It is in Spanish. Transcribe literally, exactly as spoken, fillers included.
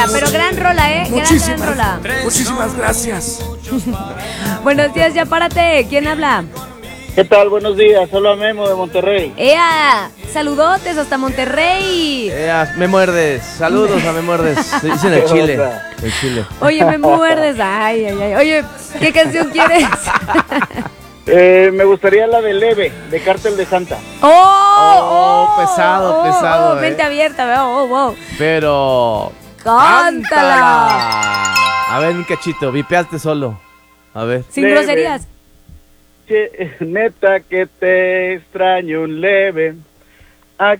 pero gran rola, ¿eh? Gran, gran rola. Muchísimas gracias. Buenos días, ya párate. ¿Quién habla? ¿Qué tal? Buenos días, solo a Memo de Monterrey. ¡Ea! Saludotes hasta Monterrey. Eh, me muerdes. Saludos a me muerdes. Se dicen el Chile. El Chile. Oye, me muerdes. Ay, ay, ay. Oye, ¿qué canción quieres? Eh, me gustaría la de Leve, de Cártel de Santa. ¡Oh! Oh, oh, pesado, oh, pesado, oh, eh. mente abierta, oh, oh, wow. Pero... ¡Cántala! A ver, un cachito. Vipeaste solo. A ver. Sin Leve. groserías. Che, neta que te extraño un leve.